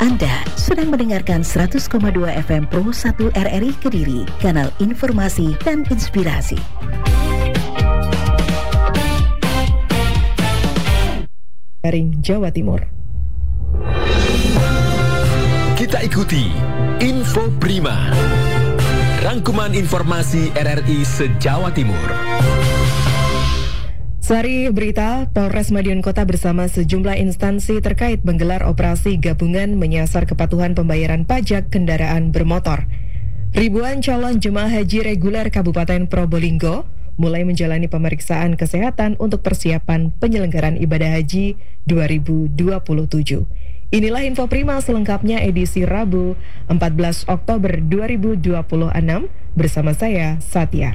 Anda sedang mendengarkan 100,2 FM Pro 1 RRI Kediri, kanal informasi dan inspirasi. Daring Jawa Timur. Kita ikuti Info Prima, rangkuman informasi RRI se-Jawa Timur. Sari berita, Polres Madiun Kota bersama sejumlah instansi terkait menggelar operasi gabungan menyasar kepatuhan pembayaran pajak kendaraan bermotor. Ribuan calon jemaah haji reguler Kabupaten Probolinggo mulai menjalani pemeriksaan kesehatan untuk persiapan penyelenggaraan ibadah haji 2027. Inilah Info Prima selengkapnya edisi Rabu 14 Oktober 2026 bersama saya, Satya.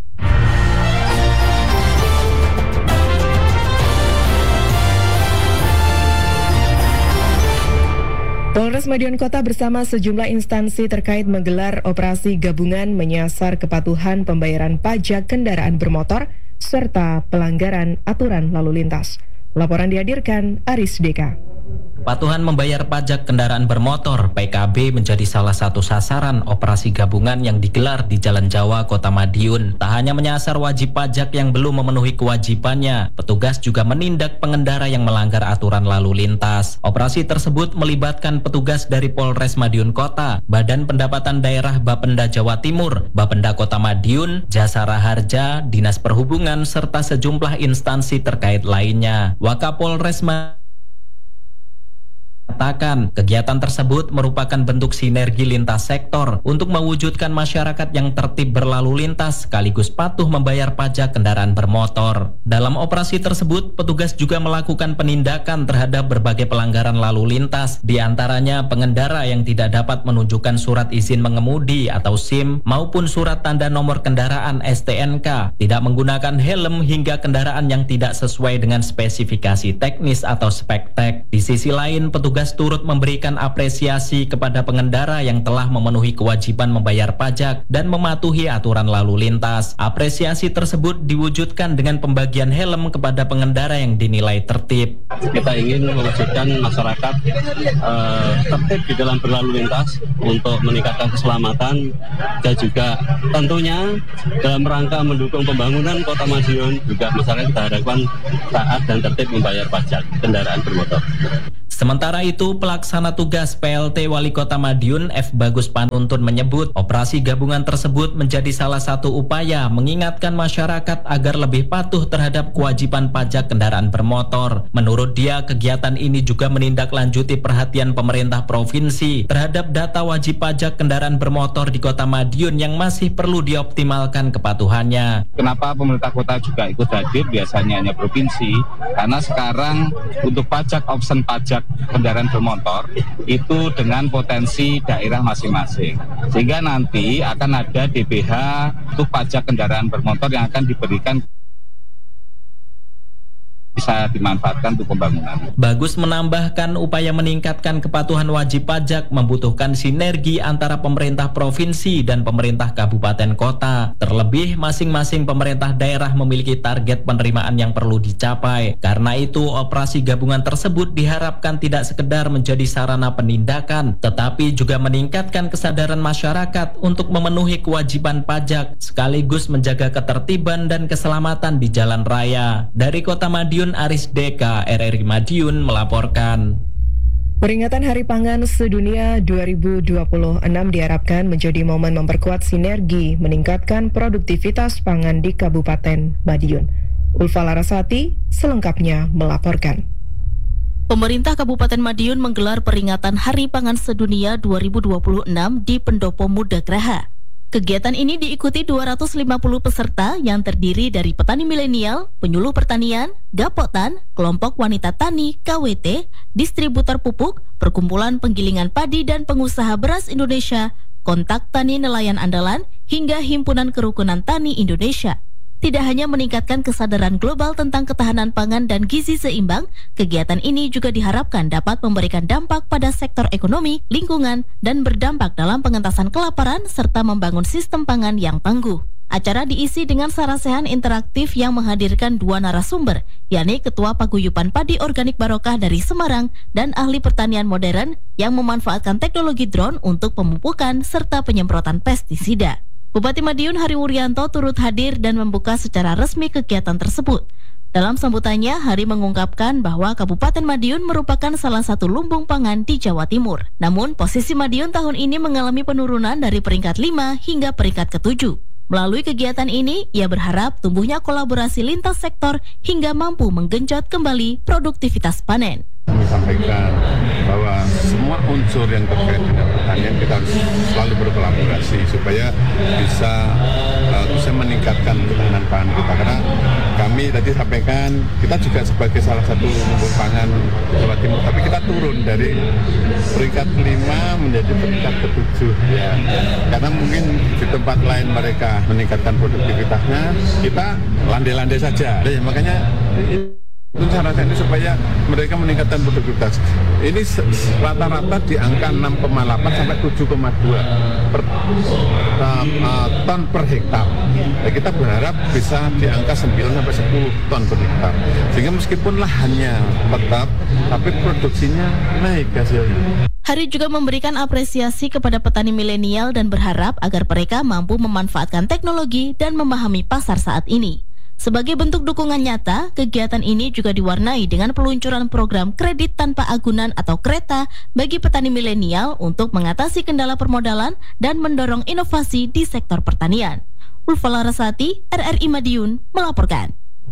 Polres Madiun Kota bersama sejumlah instansi terkait menggelar operasi gabungan menyasar kepatuhan pembayaran pajak kendaraan bermotor serta pelanggaran aturan lalu lintas. Laporan dihadirkan Aris Deka. Kepatuhan membayar pajak kendaraan bermotor (PKB) menjadi salah satu sasaran operasi gabungan yang digelar di Jalan Jawa, Kota Madiun. Tak hanya menyasar wajib pajak yang belum memenuhi kewajibannya, petugas juga menindak pengendara yang melanggar aturan lalu lintas. Operasi tersebut melibatkan petugas dari Polres Madiun Kota, Badan Pendapatan Daerah Bapenda Jawa Timur, Bapenda Kota Madiun, Jasara Harja, Dinas Perhubungan, serta sejumlah instansi terkait lainnya. Wakapolres katakan kegiatan tersebut merupakan bentuk sinergi lintas sektor untuk mewujudkan masyarakat yang tertib berlalu lintas sekaligus patuh membayar pajak kendaraan bermotor. Dalam operasi tersebut, petugas juga melakukan penindakan terhadap berbagai pelanggaran lalu lintas, di antaranya pengendara yang tidak dapat menunjukkan surat izin mengemudi atau SIM maupun surat tanda nomor kendaraan STNK, tidak menggunakan helm hingga kendaraan yang tidak sesuai dengan spesifikasi teknis atau spektek. Di sisi lain, petugas turut memberikan apresiasi kepada pengendara yang telah memenuhi kewajiban membayar pajak dan mematuhi aturan lalu lintas. Apresiasi tersebut diwujudkan dengan pembagian helm kepada pengendara yang dinilai tertib. Kita ingin mewujudkan masyarakat tertib di dalam berlalu lintas untuk meningkatkan keselamatan dan juga tentunya dalam rangka mendukung pembangunan Kota Madiun juga masyarakat kita harapkan taat dan tertib membayar pajak kendaraan bermotor. Sementara itu, pelaksana tugas PLT Wali Kota Madiun F. Bagus Panuntun menyebut operasi gabungan tersebut menjadi salah satu upaya mengingatkan masyarakat agar lebih patuh terhadap kewajiban pajak kendaraan bermotor. Menurut dia, kegiatan ini juga menindaklanjuti perhatian pemerintah provinsi terhadap data wajib pajak kendaraan bermotor di Kota Madiun yang masih perlu dioptimalkan kepatuhannya. Kenapa pemerintah kota juga ikut hadir, biasanya hanya provinsi, karena sekarang untuk pajak option pajak kendaraan bermotor itu dengan potensi daerah masing-masing, sehingga nanti akan ada DBH untuk pajak kendaraan bermotor yang akan diberikan bisa dimanfaatkan untuk pembangunan. Bagus menambahkan upaya meningkatkan kepatuhan wajib pajak membutuhkan sinergi antara pemerintah provinsi dan pemerintah kabupaten kota. Terlebih masing-masing pemerintah daerah memiliki target penerimaan yang perlu dicapai. Karena itu operasi gabungan tersebut diharapkan tidak sekedar menjadi sarana penindakan, tetapi juga meningkatkan kesadaran masyarakat untuk memenuhi kewajiban pajak sekaligus menjaga ketertiban dan keselamatan di jalan raya. Dari Kota Madiun, Aris Deka, RRI Madiun melaporkan. Peringatan Hari Pangan Sedunia 2026 diharapkan menjadi momen memperkuat sinergi meningkatkan produktivitas pangan di Kabupaten Madiun. Ulfa Larasati selengkapnya melaporkan. Pemerintah Kabupaten Madiun menggelar peringatan Hari Pangan Sedunia 2026 di Pendopo Muda Graha. Kegiatan ini diikuti 250 peserta yang terdiri dari petani milenial, penyuluh pertanian, Gapotan, kelompok wanita tani, KWT, distributor pupuk, perkumpulan penggilingan padi dan pengusaha beras Indonesia, kontak tani nelayan andalan, hingga himpunan kerukunan tani Indonesia. Tidak hanya meningkatkan kesadaran global tentang ketahanan pangan dan gizi seimbang, kegiatan ini juga diharapkan dapat memberikan dampak pada sektor ekonomi, lingkungan, dan berdampak dalam pengentasan kelaparan serta membangun sistem pangan yang tangguh. Acara diisi dengan sarasehan interaktif yang menghadirkan dua narasumber, yakni Ketua Paguyuban Padi Organik Barokah dari Semarang dan ahli pertanian modern yang memanfaatkan teknologi drone untuk pemupukan serta penyemprotan pestisida. Bupati Madiun Hari Wuryanto turut hadir dan membuka secara resmi kegiatan tersebut. Dalam sambutannya, Hari mengungkapkan bahwa Kabupaten Madiun merupakan salah satu lumbung pangan di Jawa Timur. Namun, posisi Madiun tahun ini mengalami penurunan dari peringkat 5 hingga peringkat ke-7. Melalui kegiatan ini, ia berharap tumbuhnya kolaborasi lintas sektor hingga mampu menggenjot kembali produktivitas panen. Kami sampaikan bahwa semua unsur yang terkait dengan pertanian kita harus selalu berkolaborasi supaya bisa meningkatkan ketahanan pangan kita. Karena kami tadi sampaikan kita juga sebagai salah satu lumbung pangan Jawa Timur, tapi kita turun dari peringkat 5 menjadi peringkat ke-7 ya. Karena mungkin di tempat lain mereka meningkatkan produktivitasnya, kita landai-landai saja. Ya, makanya itu cara ini supaya mereka meningkatkan produktivitas. Ini rata-rata di angka 6,8 sampai 7,2 ton per hektar. Ya, kita berharap bisa di angka 9 sampai 10 ton per hektar. Sehingga meskipun lahannya tetap, tapi produksinya naik hasilnya. Hari juga memberikan apresiasi kepada petani milenial dan berharap agar mereka mampu memanfaatkan teknologi dan memahami pasar saat ini. Sebagai bentuk dukungan nyata, kegiatan ini juga diwarnai dengan peluncuran program kredit tanpa agunan atau KRETA bagi petani milenial untuk mengatasi kendala permodalan dan mendorong inovasi di sektor pertanian. Ulfa Larasati, RRI Madiun, melaporkan.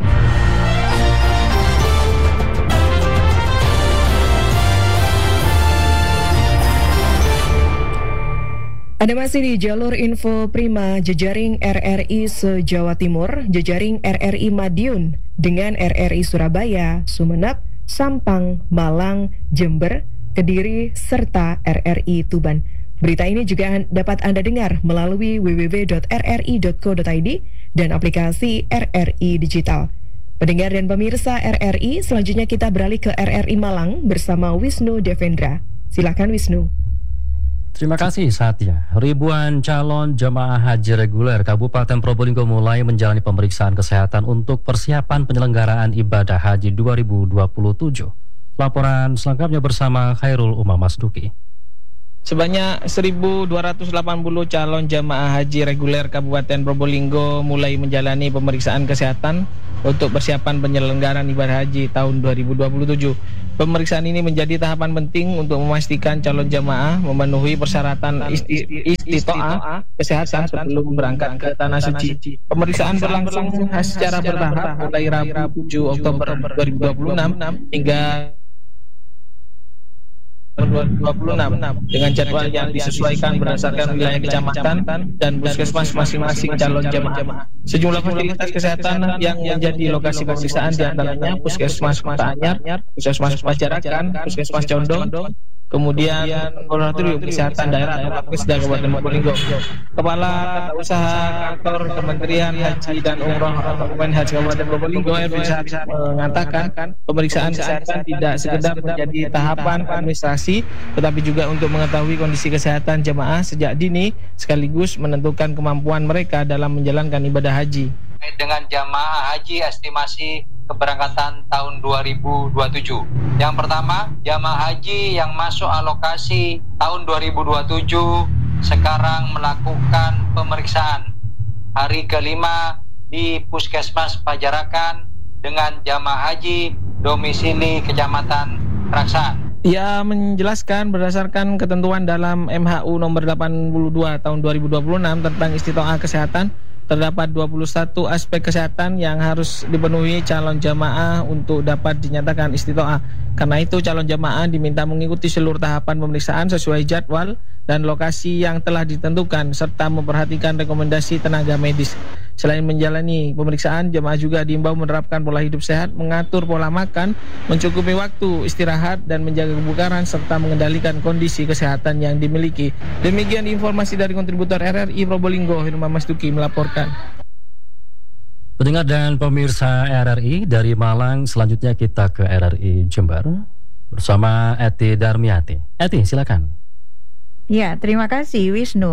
Ada masih di jalur info Prima jejaring RRI se-Jawa Timur, jejaring RRI Madiun dengan RRI Surabaya, Sumeneb, Sampang, Malang, Jember, Kediri, serta RRI Tuban. Berita ini juga dapat Anda dengar melalui www.rri.co.id dan aplikasi RRI Digital. Pendengar dan pemirsa RRI, selanjutnya kita beralih ke RRI Malang bersama Wisnu Devendra. Silakan Wisnu. Terima kasih Satya. Ribuan calon jemaah haji reguler Kabupaten Probolinggo mulai menjalani pemeriksaan kesehatan untuk persiapan penyelenggaraan ibadah haji 2027. Laporan selengkapnya bersama Khairul Umam Masduki. Sebanyak 1.280 calon jamaah haji reguler Kabupaten Probolinggo mulai menjalani pemeriksaan kesehatan untuk persiapan penyelenggaraan ibadah haji tahun 2027. Pemeriksaan ini menjadi tahapan penting untuk memastikan calon jamaah memenuhi persyaratan istitoah kesehatan sebelum berangkat ke Tanah Suci. Pemeriksaan berlangsung secara bertahap mulai Rabu 7 Oktober 2026 hingga 2026 dengan jadwal yang disesuaikan berdasarkan wilayah kecamatan dan puskesmas masing-masing calon jamaah. Sejumlah fasilitas kesehatan yang menjadi lokasi pemeriksaan diantaranya Puskesmas Kota Anyar, Puskesmas Pajarakan, Puskesmas Condong, kemudian Laboratorium Kesehatan Daerah atau Lapkesda Kabupaten Probolinggo. Kepala Tata Usaha Kantor Kementerian Haji dan Umroh atau Kemenhaj Kabupaten Probolinggo mengatakan pemeriksaan kesehatan tidak sekedar menjadi tahapan administrasi, tetapi juga untuk mengetahui kondisi kesehatan jemaah sejak dini sekaligus menentukan kemampuan mereka dalam menjalankan ibadah haji. Dengan jamaah haji estimasi keberangkatan tahun 2027. Yang pertama, jamaah haji yang masuk alokasi tahun 2027 sekarang melakukan pemeriksaan hari kelima di Puskesmas Pajarakan dengan jamaah haji domisili Kecamatan Kraksan. Ia menjelaskan berdasarkan ketentuan dalam MHU nomor 82 tahun 2026 tentang istitoah kesehatan, terdapat 21 aspek kesehatan yang harus dipenuhi calon jamaah untuk dapat dinyatakan istitoah. Karena itu calon jamaah diminta mengikuti seluruh tahapan pemeriksaan sesuai jadwal dan lokasi yang telah ditentukan serta memperhatikan rekomendasi tenaga medis. Selain menjalani pemeriksaan, jamaah juga diimbau menerapkan pola hidup sehat, mengatur pola makan, mencukupi waktu istirahat dan menjaga kebugaran serta mengendalikan kondisi kesehatan yang dimiliki. Demikian informasi dari kontributor RRI Probolinggo, Hirma Masduki melaporkan. Pendengar dan pemirsa RRI dari Malang, selanjutnya kita ke RRI Jember bersama Eti Darmiati. Eti, silakan. Ya, terima kasih Wisnu.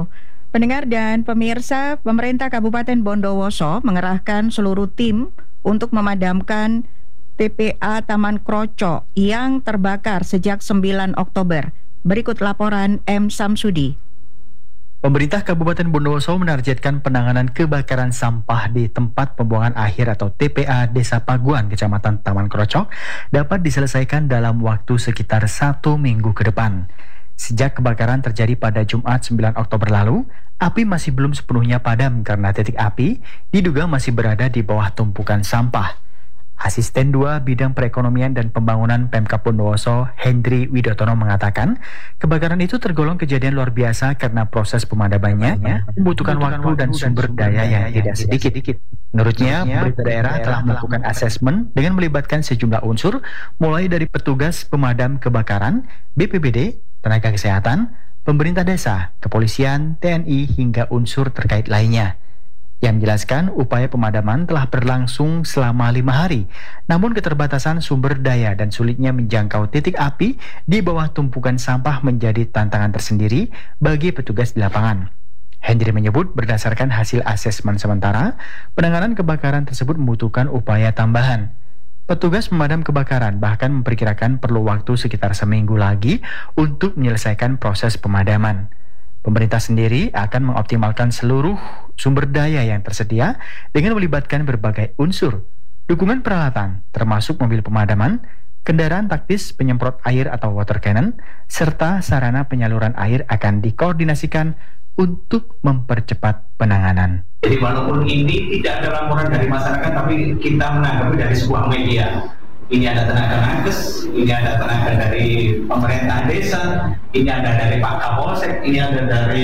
Pendengar dan pemirsa, pemerintah Kabupaten Bondowoso mengerahkan seluruh tim untuk memadamkan TPA Taman Kroco yang terbakar sejak 9 Oktober. Berikut laporan M. Samsudi. Pemerintah Kabupaten Bondowoso menargetkan penanganan kebakaran sampah di tempat pembuangan akhir atau TPA Desa Paguan, Kecamatan Taman Krocok dapat diselesaikan dalam waktu sekitar 1 minggu ke depan. Sejak kebakaran terjadi pada Jumat 9 Oktober lalu, api masih belum sepenuhnya padam karena titik api diduga masih berada di bawah tumpukan sampah. Asisten 2 Bidang Perekonomian dan Pembangunan Pemkab Bondowoso, Hendri Widotono mengatakan, kebakaran itu tergolong kejadian luar biasa karena proses pemadamannya membutuhkan waktu dan sumber daya yang tidak sedikit. Menurutnya, pemerintah daerah telah melakukan asesmen dengan melibatkan sejumlah unsur, mulai dari petugas pemadam kebakaran, BPBD, tenaga kesehatan, pemerintah desa, kepolisian, TNI, hingga unsur terkait lainnya. Yang menjelaskan upaya pemadaman telah berlangsung selama 5 hari, namun keterbatasan sumber daya dan sulitnya menjangkau titik api di bawah tumpukan sampah menjadi tantangan tersendiri bagi petugas di lapangan. Hendri menyebut berdasarkan hasil asesmen sementara, penanganan kebakaran tersebut membutuhkan upaya tambahan. Petugas pemadam kebakaran bahkan memperkirakan perlu waktu sekitar seminggu lagi untuk menyelesaikan proses pemadaman. Pemerintah sendiri akan mengoptimalkan seluruh sumber daya yang tersedia dengan melibatkan berbagai unsur. Dukungan peralatan, termasuk mobil pemadaman, kendaraan taktis penyemprot air atau water cannon, serta sarana penyaluran air akan dikoordinasikan untuk mempercepat penanganan. Jadi walaupun ini tidak ada laporan dari masyarakat, tapi kita menanggapi dari sebuah media. Ini ada tenaga nakes, ini ada tenaga dari pemerintah desa, ini ada dari Pak Kapolsek, ini ada dari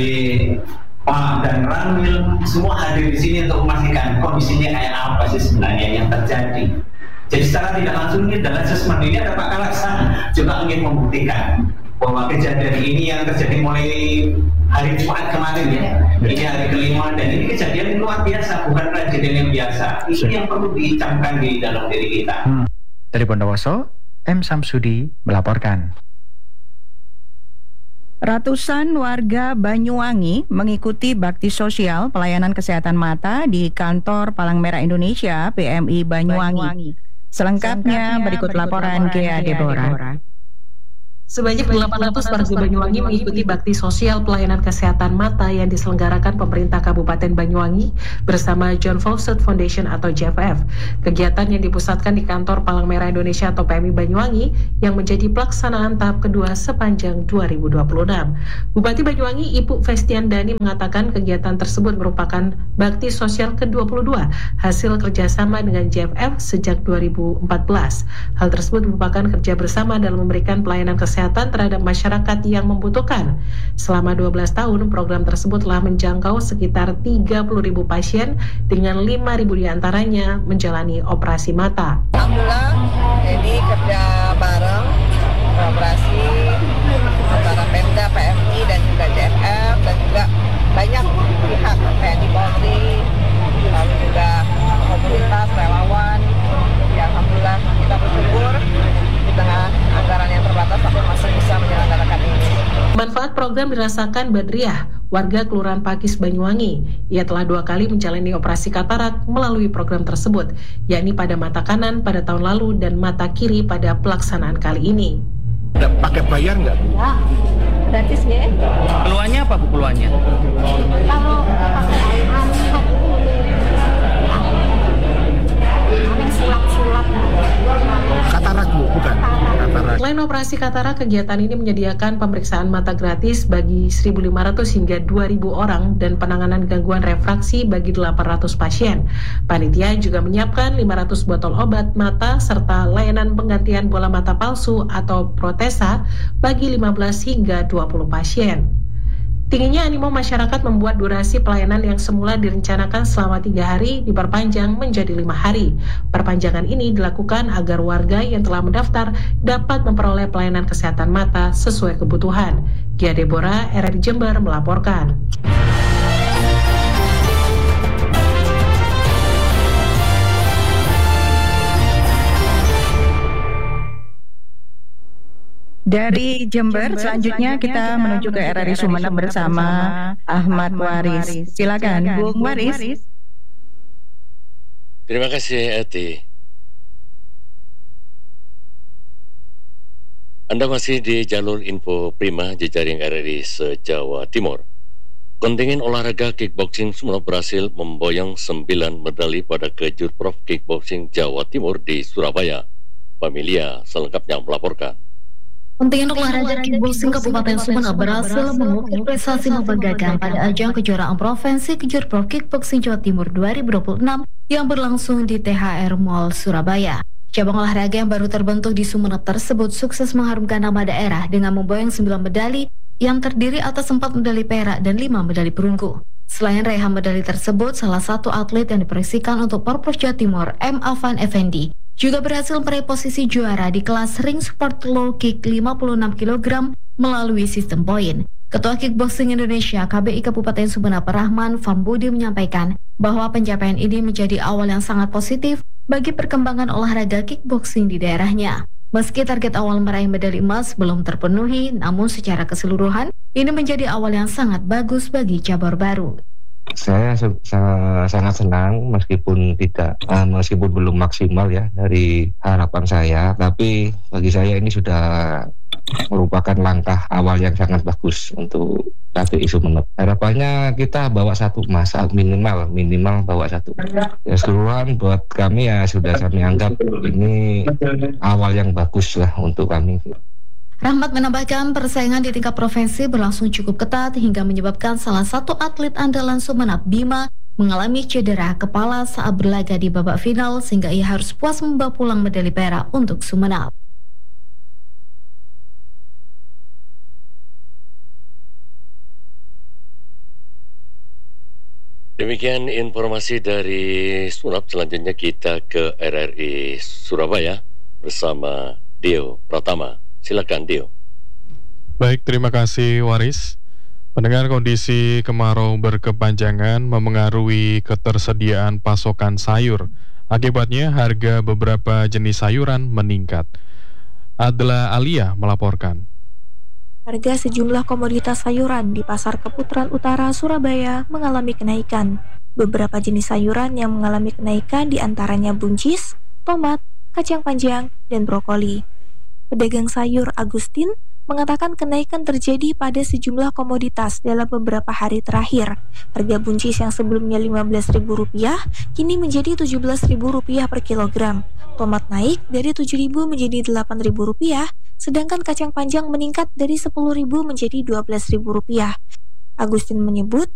Pak dan Ranwil, semua hadir di sini untuk memastikan kondisinya kayak apa sih sebenarnya yang terjadi. Jadi secara tidak langsung ini dalam asesmen ini ada Pak Kalaksa juga ingin membuktikan bahwa kejadian ini yang terjadi mulai hari Jumat kemarin ya, ini hari kelima dan ini kejadian luar biasa, bukan kejadian yang biasa. Ini yang perlu dicamkan di dalam diri kita. Dari Bondowoso, M. Samsudi melaporkan. Ratusan warga Banyuwangi mengikuti bakti sosial pelayanan kesehatan mata di kantor Palang Merah Indonesia PMI Banyuwangi. Selengkapnya berikut laporan Gea Deborah. Sebanyak 800 warga Banyuwangi mengikuti bakti sosial pelayanan kesehatan mata yang diselenggarakan pemerintah Kabupaten Banyuwangi bersama John Fawcett Foundation atau JFF. Kegiatan yang dipusatkan di kantor Palang Merah Indonesia atau PMI Banyuwangi yang menjadi pelaksanaan tahap kedua sepanjang 2026. Bupati Banyuwangi Ibu Festiandani mengatakan kegiatan tersebut merupakan bakti sosial ke-22 hasil kerjasama dengan JFF sejak 2014. Hal tersebut merupakan kerja bersama dalam memberikan pelayanan kesehatan terhadap masyarakat yang membutuhkan. Selama 12 tahun, program tersebut telah menjangkau sekitar 30.000 pasien dengan 5.000 diantaranya menjalani operasi mata. Alhamdulillah, ini kerja bareng kolaborasi antara Pemda, PMI dan juga JFF dan juga banyak pihak TNI Polri, lalu juga komunitas relawan. Ya, alhamdulillah kita bersyukur di tengah anggaran yang terbatas tapi masih bisa menyelenggarakan ini. Manfaat program dirasakan Badriah, warga Kelurahan Pakis Banyuwangi. Ia telah 2 kali menjalani operasi katarak melalui program tersebut, yakni pada mata kanan pada tahun lalu dan mata kiri pada pelaksanaan kali ini. Pakai bayar nggak? Ya, gratis ya. Keluhannya apa Bu keluhannya? Kalau pakai sulap-sulap. Katarak Bu, bukan? Katarak. Selain operasi katarak, kegiatan ini menyediakan pemeriksaan mata gratis bagi 1.500 hingga 2.000 orang dan penanganan gangguan refraksi bagi 800 pasien. Panitia juga menyiapkan 500 botol obat mata serta layanan penggantian bola mata palsu atau protesa bagi 15 hingga 20 pasien. Tingginya animo masyarakat membuat durasi pelayanan yang semula direncanakan selama 3 hari diperpanjang menjadi 5 hari. Perpanjangan ini dilakukan agar warga yang telah mendaftar dapat memperoleh pelayanan kesehatan mata sesuai kebutuhan. Gea Deborah, RRI Jember melaporkan. Dari Jember, selanjutnya kita menuju ke RRI Sumeneb bersama Ahmad Waris. Silakan, Bung Waris. Terima kasih, Eti. Anda masih di jalur info Prima jejaring RRI se-Jawa Timur. Kontingen olahraga kickboxing Sumeneb berhasil memboyong 9 medali pada Kejurprov Kickboxing Jawa Timur di Surabaya. Familia selengkapnya melaporkan. Kontingen olahraga kickboxing Kabupaten Sumeneb berhasil mengukir prestasi membanggakan pada ajang kejuaraan provinsi Kejurprov Kickboxing Jawa Timur 2026 yang berlangsung di THR Mall Surabaya. Cabang olahraga yang baru terbentuk di Sumeneb tersebut sukses mengharumkan nama daerah dengan memboyong 9 medali yang terdiri atas 4 medali perak dan 5 medali perunggu. Selain raihan medali tersebut, salah satu atlet yang diproyeksikan untuk Porpros Jawa Timur, M. Afan Effendi, juga berhasil meraih posisi juara di kelas ring support low kick 56 kg melalui sistem poin. Ketua Kickboxing Indonesia KBI Kabupaten Sumeneb Rahman Fambudi menyampaikan bahwa pencapaian ini menjadi awal yang sangat positif bagi perkembangan olahraga kickboxing di daerahnya. Meski target awal meraih medali emas belum terpenuhi, namun secara keseluruhan ini menjadi awal yang sangat bagus bagi cabur baru. Saya sangat senang meskipun belum maksimal ya dari harapan saya, tapi bagi saya ini sudah merupakan langkah awal yang sangat bagus untuk KBI Sumeneb. Harapannya kita bawa 1 emas minimal bawa 1. Ya keseluruhan buat kami ya sudah kami anggap ini awal yang bagus lah untuk kami. Rahmat menambahkan persaingan di tingkat provinsi berlangsung cukup ketat hingga menyebabkan salah satu atlet andalan Sumeneb, Bima, mengalami cedera kepala saat berlaga di babak final sehingga ia harus puas membawa pulang medali perak untuk Sumeneb. Demikian informasi dari Sumeneb. Selanjutnya kita ke RRI Surabaya bersama Dio Pratama. Silakan Dio. Baik, terima kasih Waris. Pendengar, kondisi kemarau berkepanjangan memengaruhi ketersediaan pasokan sayur. Akibatnya harga beberapa jenis sayuran meningkat. Adla Alia melaporkan. Harga sejumlah komoditas sayuran di Pasar Keputaran Utara Surabaya mengalami kenaikan. Beberapa jenis sayuran yang mengalami kenaikan diantaranya buncis, tomat, kacang panjang, dan brokoli. Pedagang sayur Agustin mengatakan kenaikan terjadi pada sejumlah komoditas dalam beberapa hari terakhir. Harga buncis yang sebelumnya Rp15.000 kini menjadi Rp17.000 per kilogram. Tomat naik dari Rp7.000 menjadi Rp8.000, sedangkan kacang panjang meningkat dari Rp10.000 menjadi Rp12.000. Agustin menyebut